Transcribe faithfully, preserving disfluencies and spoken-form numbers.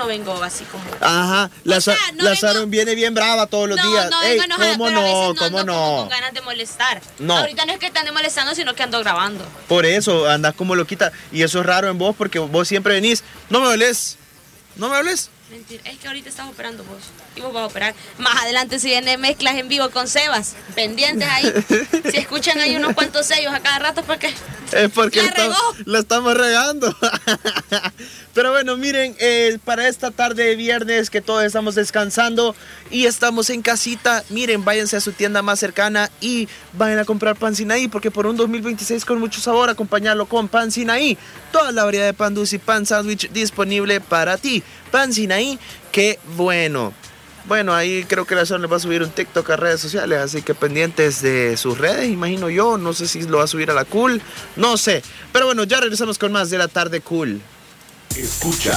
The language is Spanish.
no vengo así como... Ajá, la, o sea, no la vengo... Sharon viene bien brava todos los no, días. No, Ey, vengo enojada, ¿cómo pero a veces no? no ¿Cómo ando no? como con ganas de molestar. No. Ahorita no es que te ande molestando, sino que ando grabando. Por eso, andas como loquita. Y eso es raro en vos, porque vos siempre venís. No me hables, no me hables. Mentira, es que ahorita estás operando vos. Y vos vas a operar. Más adelante si viene mezclas en vivo con Sebas. Pendientes ahí. Si escuchan ahí unos cuantos sellos a cada rato, porque... Es porque la la, estamos, regó. la estamos regando. Pero bueno, miren, eh, para esta tarde de viernes que todos estamos descansando y estamos en casita, miren, váyanse a su tienda más cercana y vayan a comprar pan Sinaí, porque por un dos mil veintiséis con mucho sabor, acompañarlo con pan Sinaí. Toda la variedad de pan dulce y pan sándwich disponible para ti. Pan Sinaí, que bueno. Bueno, ahí creo que la Sharon le va a subir un TikTok a redes sociales, así que pendientes de sus redes, imagino yo. No sé si lo va a subir a la Cool, no sé. Pero bueno, ya regresamos con más de la tarde Cool. Escucha